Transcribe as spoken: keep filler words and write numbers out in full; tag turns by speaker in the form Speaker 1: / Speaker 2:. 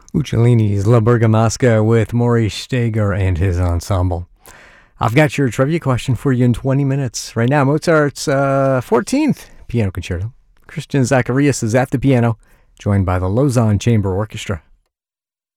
Speaker 1: Uccellini's La Bergamasca with Maurice Steger and his ensemble. I've got your trivia question for you in twenty minutes. Right now, Mozart's uh, fourteenth Piano Concerto. Christian Zacharias is at the piano, joined by the Lausanne Chamber Orchestra.